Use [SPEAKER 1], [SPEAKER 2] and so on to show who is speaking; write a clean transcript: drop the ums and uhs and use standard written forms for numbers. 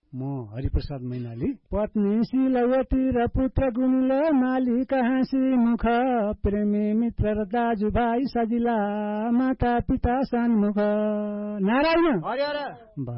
[SPEAKER 1] म हरिप्रसाद मैनाली। पत्नी शीलवती र पुत्र गुणिल मालिक हाँसी मुख प्रेमी मित्र र दाजुभाइ सजिला माता पिता सन्मुख नारायण